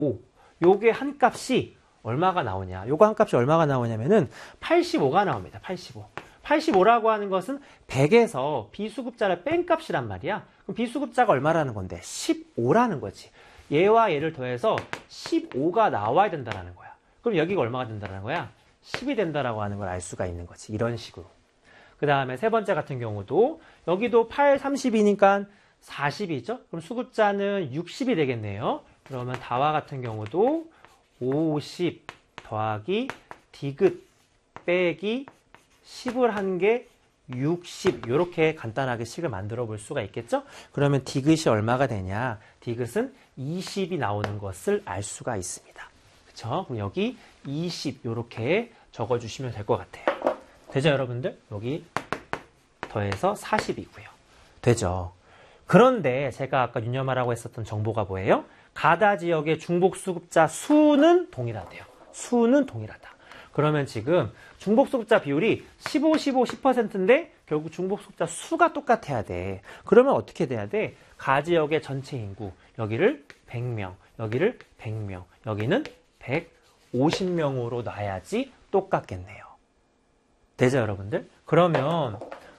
요게 한 값이 얼마가 나오냐? 요거 한 값이 얼마가 나오냐면은 85가 나옵니다. 85. 85라고 하는 것은 100에서 비수급자를 뺀 값이란 말이야. 그럼 비수급자가 얼마라는 건데? 15라는 거지. 얘와 얘를 더해서 15가 나와야 된다는 거야. 그럼 여기가 얼마가 된다는 거야? 10이 된다라고 하는 걸 알 수가 있는 거지. 이런 식으로. 그 다음에 세 번째 같은 경우도 여기도 8, 30이니까 40이죠? 그럼 수급자는 60이 되겠네요. 그러면 다와 같은 경우도 50 더하기 디귿 빼기 10을 한 게 60 이렇게 간단하게 식을 만들어 볼 수가 있겠죠? 그러면 디귿이 얼마가 되냐? 디귿은 20이 나오는 것을 알 수가 있습니다. 그쵸? 그럼 여기 20 이렇게 적어주시면 될 것 같아요. 되죠, 여러분들? 여기 더해서 40이고요. 되죠? 그런데 제가 아까 유념하라고 했었던 정보가 뭐예요? 가다 지역의 중복수급자 수는 동일하대요. 수는 동일하다. 그러면 지금 중복수급자 비율이 15, 15, 10%인데 결국 중복수급자 수가 똑같아야 돼. 그러면 어떻게 돼야 돼? 가 지역의 전체 인구, 여기를 100명, 여기를 100명, 여기는 150명으로 놔야지 똑같겠네요. 되죠, 여러분들? 그러면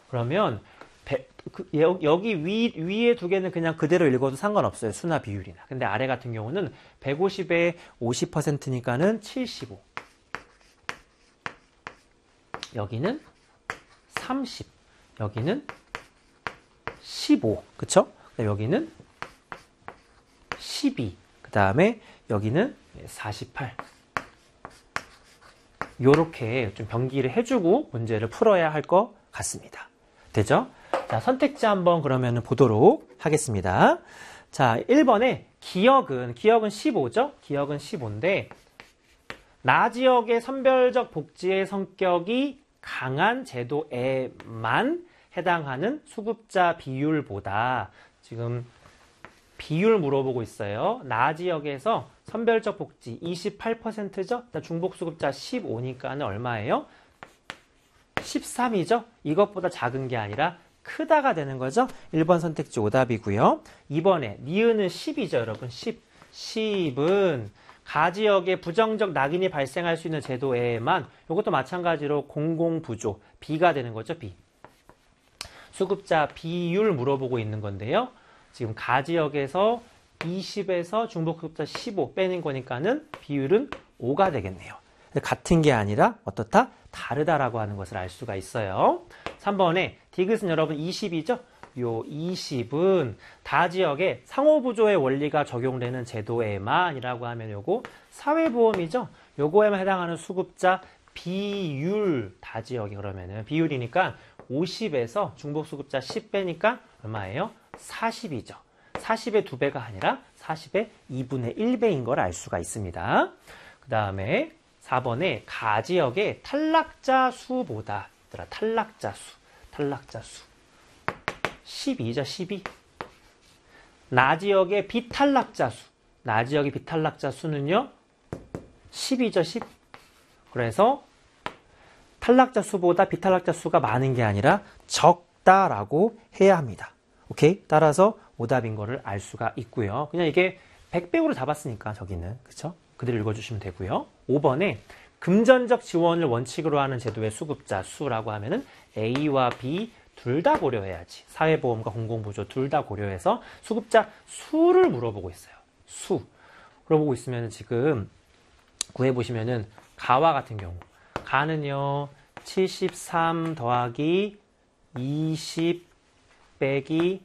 여기 위에 두 개는 그냥 그대로 읽어도 상관없어요. 수나 비율이나. 근데 아래 같은 경우는 150에 50%니까는 75. 여기는 30. 여기는 15. 그쵸? 여기는 12. 그 다음에 여기는 48. 요렇게 좀 병기를 해주고 문제를 풀어야 할 것 같습니다. 되죠? 자, 선택지 한번 그러면 보도록 하겠습니다. 자, 1번에 기역은 15죠? 기역은 15인데 나 지역의 선별적 복지의 성격이 강한 제도에만 해당하는 수급자 비율보다 지금 비율 물어보고 있어요. 나 지역에서 선별적 복지 28%죠? 중복수급자 15니까는 얼마예요? 13이죠? 이것보다 작은 게 아니라 크다가 되는 거죠? 1번 선택지 오답이고요. 2번에 니은은 10이죠, 여러분. 10은 가지역에 부정적 낙인이 발생할 수 있는 제도에만 이것도 마찬가지로 공공부조 B가 되는 거죠, B. 수급자 비율 물어보고 있는 건데요. 지금 가지역에서 20에서 중복수급자 15 빼는 거니까는 비율은 5가 되겠네요. 같은 게 아니라 어떻다? 다르다라고 하는 것을 알 수가 있어요. 3번에 디귿은 여러분 20이죠? 요 20은 다 지역에 상호부조의 원리가 적용되는 제도에만이라고 하면 요거 사회보험이죠? 요거에만 해당하는 수급자 비율 다 지역이 그러면은 비율이니까 50에서 중복수급자 10 빼니까 얼마예요? 40이죠. 40의 2배가 아니라 40의 2분의 1배인 걸 알 수가 있습니다. 그 다음에 4번에 가지역의 탈락자 수보다 탈락자 수 12죠, 12. 나 지역의 비탈락자 수. 나 지역의 비탈락자 수는요, 10이죠, 10. 그래서 탈락자 수보다 비탈락자 수가 많은 게 아니라 적다라고 해야 합니다. 오케이? 따라서 오답인 거를 알 수가 있고요. 그냥 이게 100배우로 잡았으니까 저기는. 그쵸? 그대로 읽어주시면 되고요. 5번에 금전적 지원을 원칙으로 하는 제도의 수급자 수라고 하면은 A와 B 둘 다 고려해야지. 사회보험과 공공부조 둘 다 고려해서 수급자 수를 물어보고 있어요. 수. 물어보고 있으면 지금 구해보시면은 가와 같은 경우. 가는요, 73 더하기 20 빼기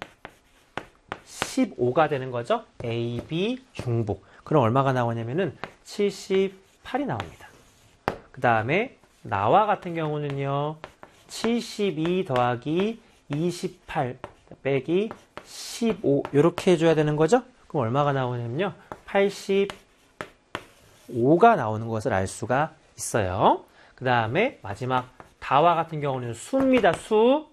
15가 되는 거죠. A, B 중복. 그럼 얼마가 나오냐면은 78이 나옵니다. 그 다음에 나와 같은 경우는요. 72 더하기 28 빼기 15 이렇게 해줘야 되는 거죠. 그럼 얼마가 나오냐면요. 85가 나오는 것을 알 수가 있어요. 그 다음에 마지막 다와 같은 경우는 수입니다. 수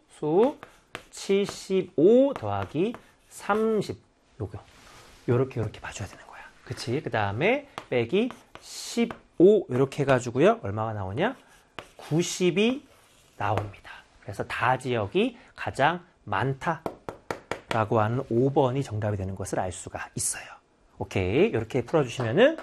75 더하기 30 요렇게 봐줘야 되는 거야. 그치? 그 다음에 빼기 15 이렇게 해가지고요. 얼마가 나오냐? 90이 나옵니다. 그래서 다 지역이 가장 많다라고 하는 5번이 정답이 되는 것을 알 수가 있어요. 오케이. 이렇게 풀어주시면은